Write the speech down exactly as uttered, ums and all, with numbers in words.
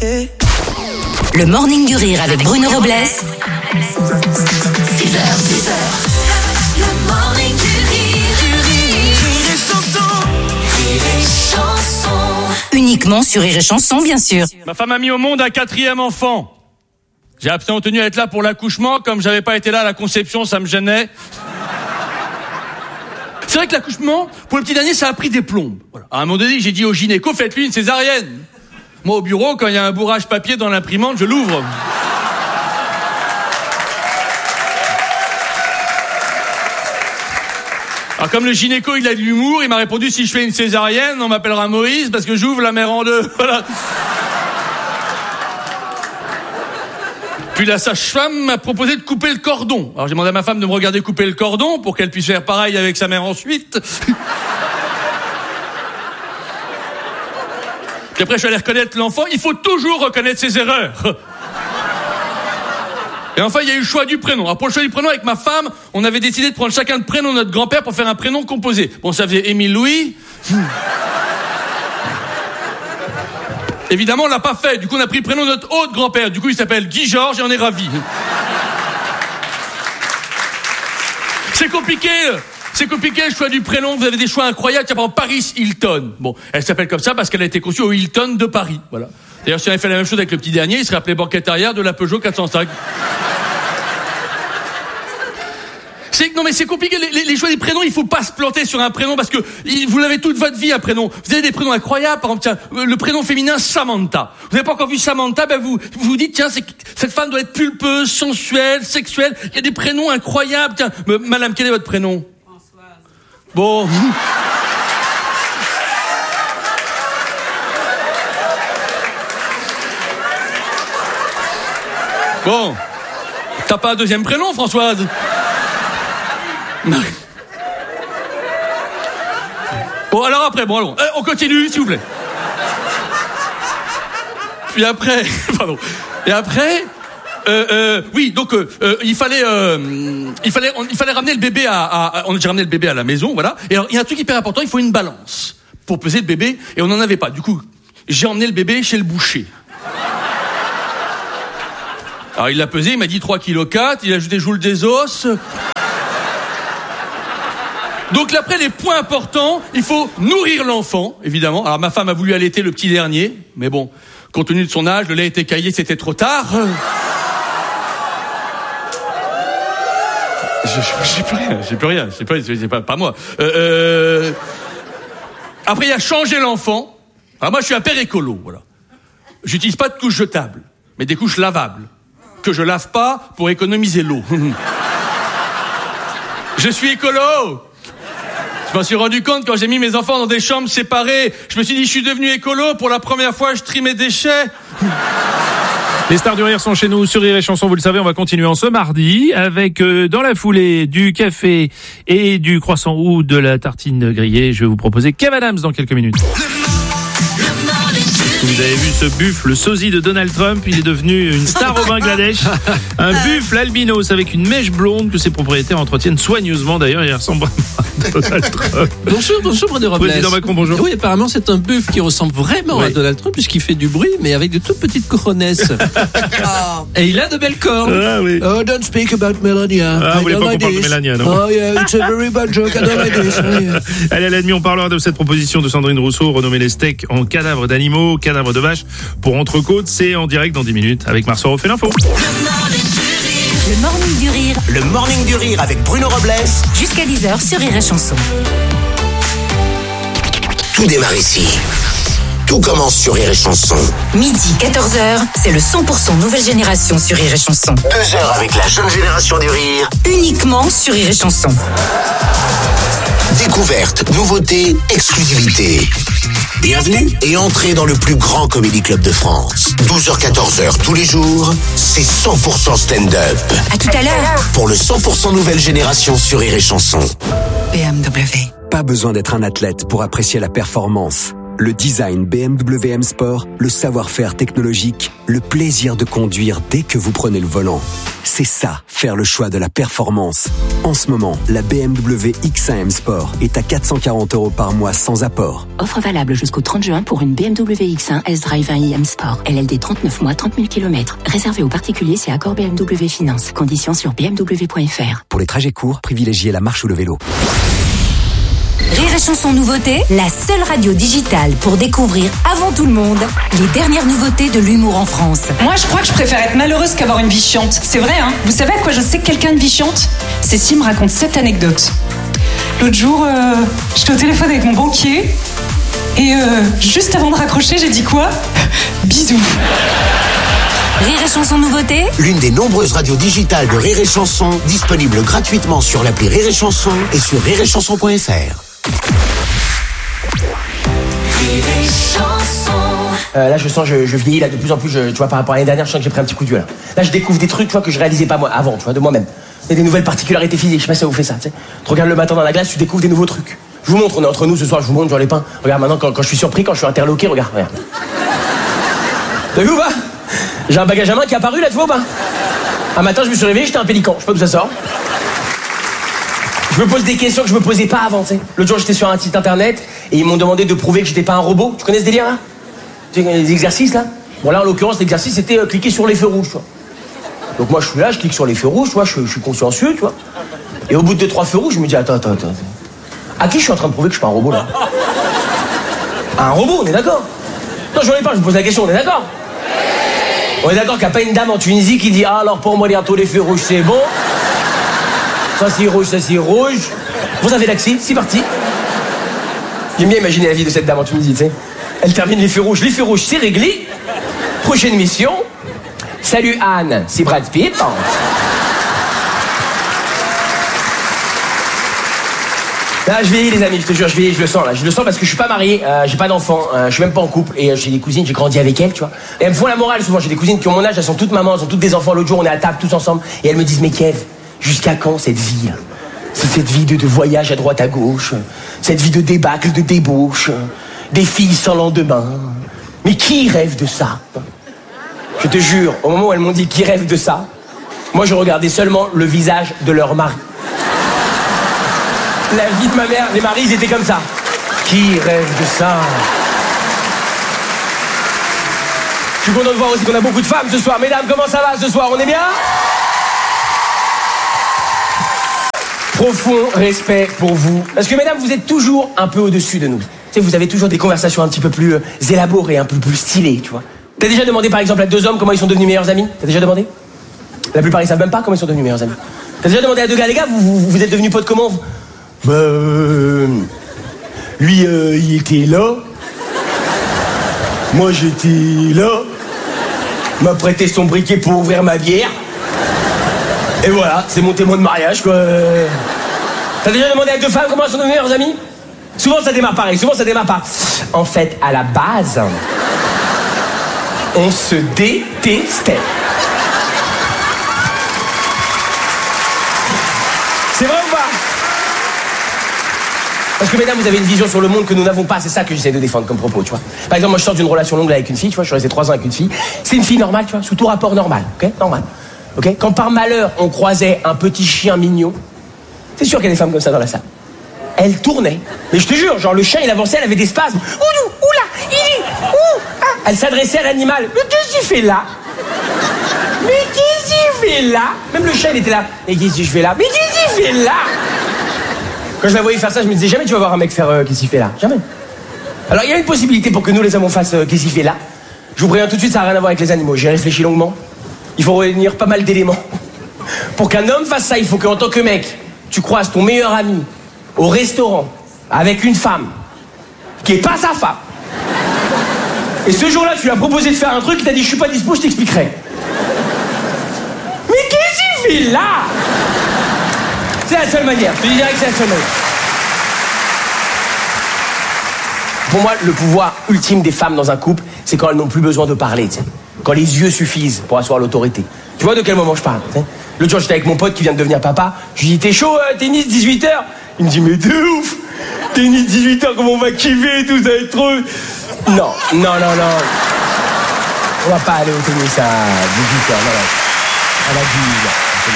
Le Morning du Rire avec Bruno Robles. six heures, dix heures. Le Morning du Rire. Du Rire. Rire et chanson. Rire et chanson. Uniquement sur Rire et chanson, bien sûr. Ma femme a mis au monde un quatrième enfant. J'ai absolument tenu à être là pour l'accouchement. Comme j'avais pas été là à la conception, ça me gênait. C'est vrai que l'accouchement, pour le petit dernier, ça a pris des plombes. Voilà. À un moment donné, j'ai dit au gynéco, faites-lui une césarienne. Moi, au bureau, quand il y a un bourrage papier dans l'imprimante, je l'ouvre. Alors, comme le gynéco, il a de l'humour, il m'a répondu, si je fais une césarienne, on m'appellera Maurice parce que j'ouvre la mère en deux. Voilà. Puis la sage-femme m'a proposé de couper le cordon. Alors, j'ai demandé à ma femme de me regarder couper le cordon pour qu'elle puisse faire pareil avec sa mère ensuite. Puis après, je suis allé reconnaître l'enfant. Il faut toujours reconnaître ses erreurs. Et enfin, il y a eu le choix du prénom. Alors, pour le choix du prénom, avec ma femme, on avait décidé de prendre chacun le prénom de notre grand-père pour faire un prénom composé. Bon, ça faisait Émile Louis. Évidemment, on l'a pas fait. Du coup, on a pris le prénom de notre autre grand-père. Du coup, il s'appelle Guy Georges et on est ravis. C'est compliqué. C'est compliqué le choix du prénom, vous avez des choix incroyables. Tiens, par exemple, Paris Hilton. Bon, elle s'appelle comme ça parce qu'elle a été conçue au Hilton de Paris. Voilà. D'ailleurs, si on avait fait la même chose avec le petit dernier, il serait appelé banquette arrière de la Peugeot quatre cent cinq. C'est, non mais c'est compliqué, les, les, les choix des prénoms, il faut pas se planter sur un prénom parce que il, vous l'avez toute votre vie un prénom. Vous avez des prénoms incroyables, par exemple, tiens, le prénom féminin Samantha. Vous n'avez pas encore vu Samantha, ben vous vous, vous dites tiens, c'est, cette femme doit être pulpeuse, sensuelle, sexuelle. Il y a des prénoms incroyables. Tiens, euh, madame, quel est votre prénom? Françoise. Bon. Bon. T'as pas un deuxième prénom, Françoise? Bon, alors après, bon, allons, euh, on continue, s'il vous plaît. Puis après, pardon. Et après, euh, euh, oui, donc euh, euh, il fallait, euh, il fallait, on, il fallait ramener le bébé à, à, à on a déjà ramené le bébé à la maison, voilà. Et alors, il y a un truc hyper important, il faut une balance pour peser le bébé, et on n'en avait pas. Du coup, j'ai emmené le bébé chez le boucher. Alors il l'a pesé, il m'a dit trois virgule quatre kilos, il a ajouté joule des os. Donc là, après, les points importants, il faut nourrir l'enfant, évidemment. Alors ma femme a voulu allaiter le petit dernier, mais bon, compte tenu de son âge, le lait était caillé, c'était trop tard. Je, je, j'ai plus rien, j'ai plus rien, c'est pas, c'est pas, pas moi. Euh, euh... Après, il y a changé l'enfant. Alors moi, je suis un père écolo, voilà. J'utilise pas de couches jetables, mais des couches lavables, que je lave pas pour économiser l'eau. Je suis écolo. Je m'en suis rendu compte quand j'ai mis mes enfants dans des chambres séparées. Je me suis dit, je suis devenu écolo. Pour la première fois, je trie mes déchets. Les stars du rire sont chez nous sur Rire et Chanson, vous le savez, on va continuer en ce mardi avec euh, dans la foulée du café et du croissant ou de la tartine grillée. Je vais vous proposer Kev Adams dans quelques minutes. Vous avez vu ce buffle, le sosie de Donald Trump, il est devenu une star au Bangladesh. Un buffle albinos avec une mèche blonde que ses propriétaires entretiennent soigneusement. D'ailleurs, il ressemble vraiment à Donald Trump. Bonjour, bonjour Bruno Robles. Président Macron, bonjour. Oui, apparemment c'est un buffle qui ressemble vraiment oui. à Donald Trump puisqu'il fait du bruit, mais avec de toutes petites couronnesses. Et il a de belles cornes. Ah oui. Oh, don't speak about Melania. Ah, vous voulez pas qu'on parle de Melania, non? Oh yeah, it's a very bad joke. I don't like this. Oh, yeah. Allez, à la demi, on parlera de cette proposition de Sandrine Rousseau, renommer les steaks en cadavres d'animaux, cadavres de vaches pour entrecôte. C'est en direct dans dix minutes avec Marceau refait l'info. Le Morning du Rire. Le Morning du Rire avec Bruno Robles. Jusqu'à dix heures sur Rire et Chanson. Tout démarre ici. Tout commence sur Rire et Chanson. Midi, quatorze heures, c'est le cent pour cent nouvelle génération sur Rire et Chanson. Deux heures avec la jeune génération du rire. Uniquement sur Rire et Chanson. Découverte, nouveauté, exclusivité. Bienvenue et entrez dans le plus grand comédie club de France. douze heures quatorze heures tous les jours, c'est cent pour cent stand-up. À tout à l'heure. Pour le cent pour cent nouvelle génération sur Rire et Chanson. B M W. Pas besoin d'être un athlète pour apprécier la performance. Le design B M W M Sport, le savoir-faire technologique, le plaisir de conduire dès que vous prenez le volant. C'est ça, faire le choix de la performance. En ce moment, la B M W X un M Sport est à quatre cent quarante euros par mois sans apport. Offre valable jusqu'au trente juin pour une B M W X un S-Drive un i M Sport. L L D trente-neuf mois, trente mille kilomètres. Réservé aux particuliers, c'est accord B M W Finance. Conditions sur b m w point f r. Pour les trajets courts, privilégiez la marche ou le vélo. Rire et Chanson nouveauté, la seule radio digitale pour découvrir avant tout le monde les dernières nouveautés de l'humour en France. Moi, je crois que je préfère être malheureuse qu'avoir une vie chiante. C'est vrai, hein. Vous savez à quoi je sais que quelqu'un a une vie chiante ? Cécile me raconte cette anecdote. L'autre jour, euh, j'étais au téléphone avec mon banquier et euh, juste avant de raccrocher, j'ai dit quoi ? Bisous. Rire et Chanson nouveauté, L'une des nombreuses radios digitales de Rire et Chanson, disponible gratuitement sur l'appli Rire et Chanson et sur rire et chanson point f r. Euh, là je sens je, je vieillis là de plus en plus, je, tu vois, par rapport à l'année dernière, je sens que j'ai pris un petit coup de vieux là. Là je découvre des trucs, tu vois, que je réalisais pas moi avant, tu vois, de moi-même. Il y a des nouvelles particularités physiques, je sais pas si ça vous fait ça, tu sais. Tu regardes le matin dans la glace, tu découvres des nouveaux trucs. Je vous montre, on est entre nous ce soir, je vous montre, genre les pains. Regarde maintenant quand, quand je suis surpris, quand je suis interloqué, regarde, regarde. T'as vu ou pas ? J'ai un bagage à main qui est apparu là, tu vois ou pas ? Un matin je me suis réveillé, j'étais un pélican, je sais pas d'où ça sort. Je me pose des questions que je me posais pas avant, tu sais. L'autre jour, j'étais sur un site internet et ils m'ont demandé de prouver que j'étais pas un robot. Tu connais ce délire, là ? Tu sais, les exercices, là ? Bon, là, en l'occurrence, l'exercice, c'était euh, cliquer sur les feux rouges, tu vois. Donc moi, je suis là, je clique sur les feux rouges, tu vois, je, je suis consciencieux, tu vois. Et au bout de deux, trois feux rouges, je me dis, attends, attends, attends. À qui je suis en train de prouver que je suis pas un robot, là ? Un robot, on est d'accord ? Non, je n'en ai pas, je me pose la question, on est d'accord ? On est d'accord qu'il n'y a pas une dame en Tunisie qui dit, ah, alors pour moi, bientôt les feux rouges, c'est bon. Ça c'est rouge, ça c'est rouge. Vous avez l'accès, c'est parti. J'aime bien imaginer la vie de cette dame en Tunisie, tu sais. Elle termine les feux rouges, les feux rouges, c'est réglé. Prochaine mission. Salut Anne, c'est Brad Pitt. Là, je vieillis, les amis, je te jure, je vieillis, je le sens, là. Je le sens parce que je suis pas marié, euh, j'ai pas d'enfant, euh, je suis même pas en couple, et euh, j'ai des cousines, j'ai grandi avec elles, tu vois. Et elles me font la morale souvent, j'ai des cousines qui ont mon âge, elles sont toutes mamans, elles sont toutes des enfants. L'autre jour, on est à table tous ensemble, et elles me disent, mais Kev, jusqu'à quand cette vie là ? C'est cette vie de, de voyage à droite à gauche, cette vie de débâcle, de débauche, des filles sans lendemain. Mais qui rêve de ça ? Je te jure, au moment où elles m'ont dit qui rêve de ça, moi je regardais seulement le visage de leur mari. La vie de ma mère, les maris ils étaient comme ça. Qui rêve de ça ? Je suis content de voir aussi qu'on a beaucoup de femmes ce soir. Mesdames, comment ça va ce soir ? On est bien ? Profond respect pour vous. Parce que mesdames, vous êtes toujours un peu au-dessus de nous. Tu sais, vous avez toujours des conversations un petit peu plus euh, élaborées, un peu plus stylées, tu vois. T'as déjà demandé par exemple à deux hommes comment ils sont devenus meilleurs amis ? T'as déjà demandé ? La plupart ils savent même pas comment ils sont devenus meilleurs amis. T'as déjà demandé à deux gars, les gars, vous, vous, vous êtes devenus potes comment ? Bah euh, lui euh, il était là. Moi j'étais là. Il m'a prêté son briquet pour ouvrir ma bière. Et voilà, c'est mon témoin de mariage, quoi. T'as déjà demandé à deux femmes comment elles sont devenues meilleures amies ? Souvent, ça démarre pareil. Souvent, ça démarre par... En fait, à la base, on se détestait. C'est vrai ou pas ? Parce que, mesdames, vous avez une vision sur le monde que nous n'avons pas. C'est ça que j'essaie de défendre comme propos, tu vois. Par exemple, moi, je sors d'une relation longue là, avec une fille, tu vois. Je suis resté trois ans avec une fille. C'est une fille normale, tu vois, sous tout rapport normal, ok ? Normal. Okay. Quand par malheur on croisait un petit chien mignon, c'est sûr qu'il y a des femmes comme ça dans la salle. Elle tournait, mais je te jure, genre le chien il avançait, elle avait des spasmes. Ouh, oula, il est, ouh, ah. Elle s'adressait à l'animal. Mais qu'est-ce qu'il fait là ? Mais qu'est-ce qu'il fait là ? Même le chien il était là. Mais qu'est-ce que je fais là ? Mais qu'est-ce qu'il fait là ? Quand je la voyais faire ça, je me disais jamais tu vas voir un mec faire euh, qu'est-ce qu'il fait là ? Jamais. Alors il y a une possibilité pour que nous les hommes on fasse euh, qu'est-ce qu'il fait là ? Je vous préviens tout de suite, ça n'a rien à voir avec les animaux. J'ai réfléchi longuement. Il faut réunir pas mal d'éléments. Pour qu'un homme fasse ça, il faut qu'en tant que mec, tu croises ton meilleur ami au restaurant avec une femme qui est pas sa femme. Et ce jour-là, tu lui as proposé de faire un truc, il t'a dit je suis pas dispo, je t'expliquerai. Mais qu'est-ce qu'il fait là ? C'est la seule manière. Je te dirais que c'est la seule manière. Pour moi, le pouvoir ultime des femmes dans un couple, c'est quand elles n'ont plus besoin de parler, tu sais. Quand les yeux suffisent pour asseoir l'autorité. Tu vois de quel moment je parle, tu sais ? L'autre jour, j'étais avec mon pote qui vient de devenir papa. Je lui dis, t'es chaud, euh, tennis, dix-huit heures ? Il me dit, mais de ouf ! Tennis dix-huit heures, comment on va kiffer et tout, ça va être trop... Non, non, non, non. On va pas aller au tennis à dix-huit heures, non, non. À la dix.